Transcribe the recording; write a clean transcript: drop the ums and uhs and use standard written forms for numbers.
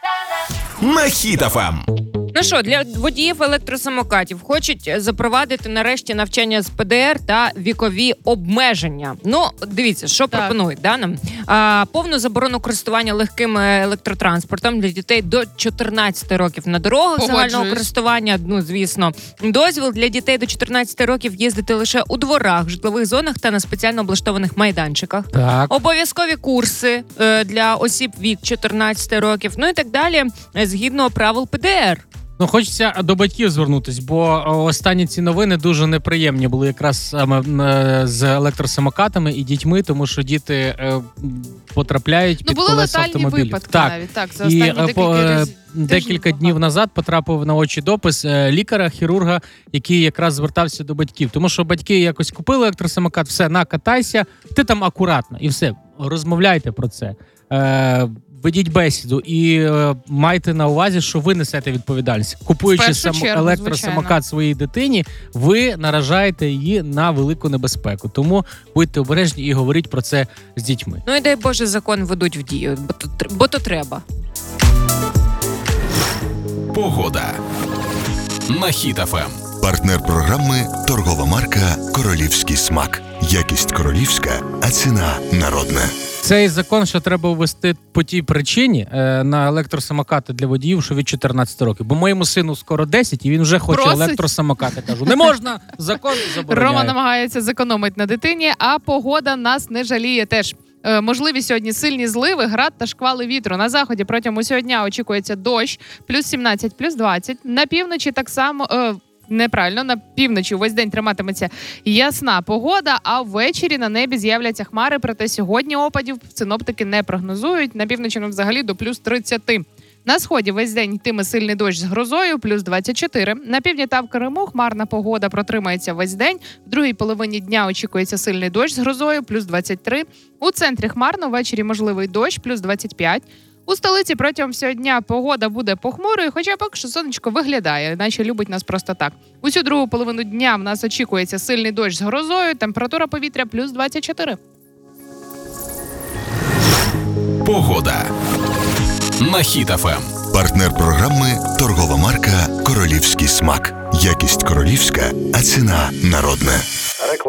на Хіт ФМ. Ну що, для водіїв електросамокатів хочуть запровадити нарешті навчання з ПДР та вікові обмеження. Ну, дивіться, що пропонують нам. Повну заборону користування легким електротранспортом для дітей до 14 років на дорогах загального користування, звісно. Дозвіл для дітей до 14 років їздити лише у дворах, житлових зонах та на спеціально облаштованих майданчиках. Так. Обов'язкові курси для осіб вік 14 років, ну і так далі, згідно правил ПДР. Ну, хочеться до батьків звернутися, бо останні ці новини дуже неприємні були якраз саме з електросамокатами і дітьми, тому що діти потрапляють під колеса автомобілів. Були летальні випадки навіть, так, за останні декілька днів назад потрапив на очі допис лікаря, хірурга, який якраз звертався до батьків. Тому що батьки якось купили електросамокат, все, накатайся, ти там акуратно, і все, розмовляйте про це. Ведіть бесіду і майте на увазі, що ви несете відповідальність. Купуючи електросамокат своїй дитині, ви наражаєте її на велику небезпеку. Тому будьте обережні і говоріть про це з дітьми. Ну і дай Боже, закон ведуть в дію, бо то треба. Погода на Хіт ФМ. Партнер програми – торгова марка «Королівський смак». Якість королівська, а ціна народна. Цей закон ще треба ввести по тій причині на електросамокати для водіїв, що від 14 років. Бо моєму сину скоро 10, і він вже хоче електросамокати. Кажу, не можна, закон забороняє. Рома намагається зекономити на дитині, а погода нас не жаліє теж. Можливі сьогодні сильні зливи, град та шквали вітру. На заході протягом усього дня очікується дощ, плюс 17, плюс 20. На півночі так само... Неправильно, на півночі весь день триматиметься ясна погода, а ввечері на небі з'являться хмари, проте сьогодні опадів синоптики не прогнозують. На півночі взагалі до плюс 30. На сході весь день йтиме сильний дощ з грозою, плюс 24. На півдні та в Криму хмарна погода протримається весь день. В другій половині дня очікується сильний дощ з грозою, плюс 23. У центрі хмарно, ввечері можливий дощ, плюс 25. У столиці протягом всього дня погода буде похмурою, хоча поки що сонечко виглядає, наче любить нас просто так. Усю другу половину дня в нас очікується сильний дощ з грозою, температура повітря плюс 24. Погода на Хіт ФМ. Партнер програми – торгова марка «Королівський смак». Якість королівська, а ціна народна.